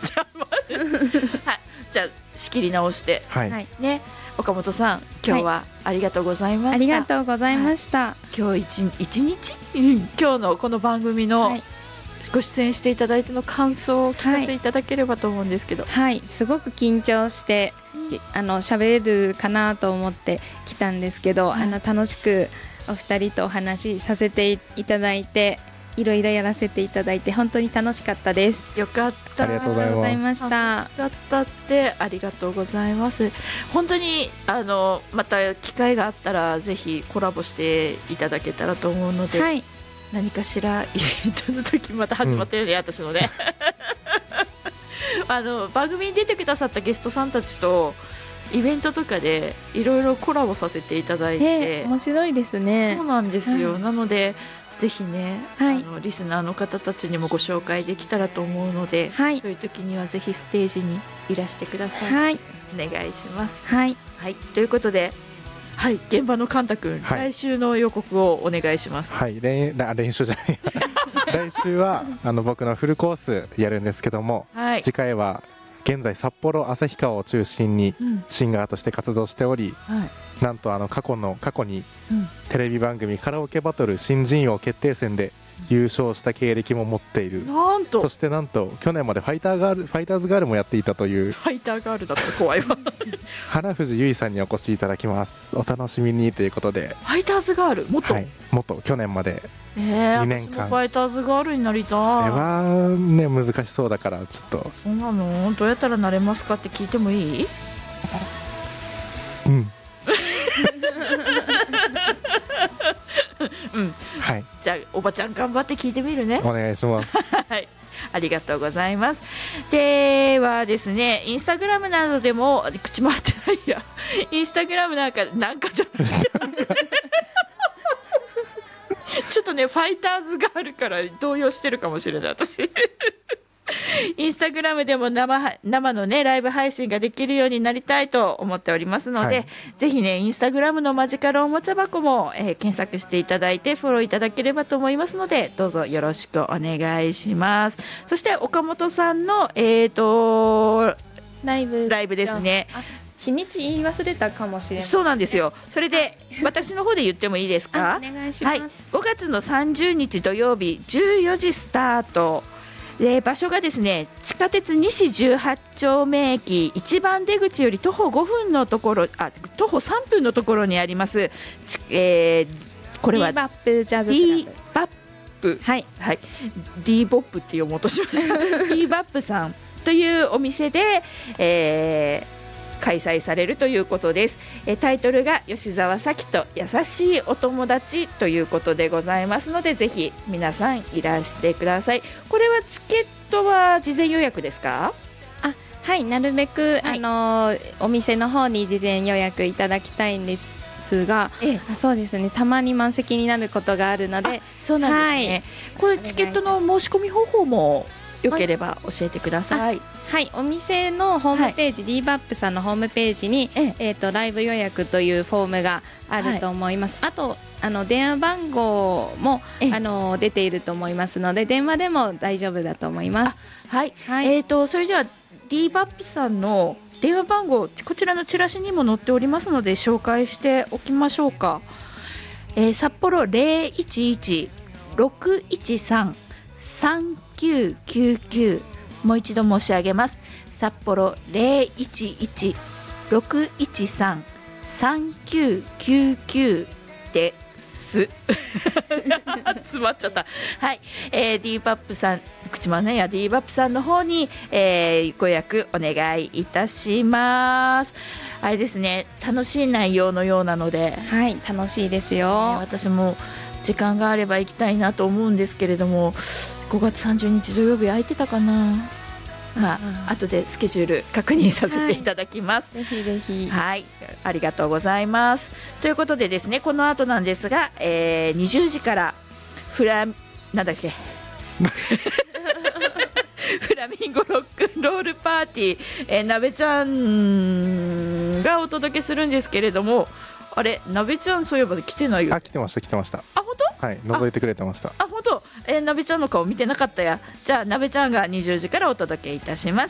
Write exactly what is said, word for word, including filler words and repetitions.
じゃあ、まあはい、じゃあ仕切り直して、 はいね、岡本さん今日はありがとうございました。 ありがとうございました。 はい、今日一一日、うん、今日のこの番組の、はい、ご出演していただいての感想を聞かせていただければと思うんですけど、 はい、はい、すごく緊張してあの喋れるかなと思って来たんですけど、はい、あの楽しくお二人とお話しさせていただいて、いろいろやらせていただいて本当に楽しかったです。 よかった。 ありがとうございました。 楽しかったってありがとうございます。本当にあのまた機会があったらぜひコラボしていただけたらと思うので、はい、何かしらイベントの時また始まったよね、うん、私のねあの番組に出てくださったゲストさんたちとイベントとかでいろいろコラボさせていただいて、 面白いですね。 そうなんですよ、うん、なのでぜひね、 はい、 あのリスナーの方たちにもご紹介できたらと思うので、はい、そういう時にはぜひステージにいらしてください。 はい、 お願いします。 はい、 はい、ということで、はい、現場のカンタ君、はい、来週の予告をお願いします。 はい、練, 練習じゃない来週はあの僕のフルコースやるんですけども、はい、次回は現在札幌旭川を中心にシンガーとして活動しており、うん、はい、なんとあの過去の過去にテレビ番組カラオケバトル新人王決定戦で優勝した経歴も持っている。 なんと、 そしてなんと去年までファイターガールファイターズガールもやっていたという。 ファイターガールだったら怖いわ花藤優衣さんにお越しいただきます。お楽しみにということで。 ファイターズガール元、はい、 元去年までにねんかん、 えー、私もファイターズガールになりたい。 それはね難しそうだからちょっと。 そうなの？どうやったらなれますかって聞いてもいい？ うんうん、はい、じゃあおばちゃん頑張って聞いてみるね。 お願いしますはい、ありがとうございます。ではですね、インスタグラムなどでも口回ってないやインスタグラムなんかなんかじゃなくてちょっとねファイターズガールから動揺してるかもしれない私インスタグラムでも 生, 生のねライブ配信ができるようになりたいと思っておりますので、はい、ぜひねインスタグラムのマジカルおもちゃ箱も、えー、検索していただいてフォローいただければと思いますので、どうぞよろしくお願いします。そして岡本さんのえーとライブライブですね。 日にち言い忘れたかもしれない。 そうなんですよ。それで私の方で言ってもいいですか？ お願いします。はい、 ごがつのさんじゅうにち土曜日じゅうよじスタートで、場所がですね地下鉄西じゅうはち丁目駅一番出口より徒歩ごふんのところ、あ徒歩さんぷんのところにあります、えー、これは D バップジャズクラブ D バップ、はいはい、D ボップって読もうとしました D バップさんというお店で、えー開催されるということです。えタイトルが吉澤咲と優しいお友達ということでございますので、ぜひ皆さんいらしてください。これはチケットは事前予約ですか？ あ、はい、なるべく、はい、あのお店の方に事前予約いただきたいんですが、ええ、あそうですね、たまに満席になることがあるので。 そうなんですね、はい、これチケットの申し込み方法もよければ教えてください。 はい、お店のホームページ、はい、D バップさんのホームページに、えええー、とライブ予約というフォームがあると思います。はい、あとあの電話番号もあの出ていると思いますので、電話でも大丈夫だと思います。 はい、はい、えー、とそれでは D バップさんの電話番号、こちらのチラシにも載っておりますので紹介しておきましょうか。えー、札幌 ゼロいちいち ろくいちさん さんきゅうきゅうきゅう、もう一度申し上げます。札幌 ゼロいちいち ろくいちさん さんきゅうきゅうきゅう です詰まっちゃった。はい、えー、D バップさん、口まねや D バップさんの方に、えー、ご予約お願いいたします。あれですね、楽しい内容のようなので、 はい、楽しいですよ、 ね、私も時間があれば行きたいなと思うんですけれども、ごがつさんじゅうにち土曜日空いてたかな。まあ、後でスケジュール確認させていただきます。 はい、ぜひぜひ。 はい、ありがとうございます。ということでですね、この後なんですが、えー、にじゅうじからフラなんだっけフラミンゴロックンロールパーティー、えー、なべちゃんがお届けするんですけれども、あれなべちゃんそういえば来てないよ。 あ、来てました来てました。 あ、本当？ はい、覗いてくれてました。 あ、本当。えー、なべちゃんの顔見てなかったや。じゃあなべちゃんがにじゅうじからお届けいたします。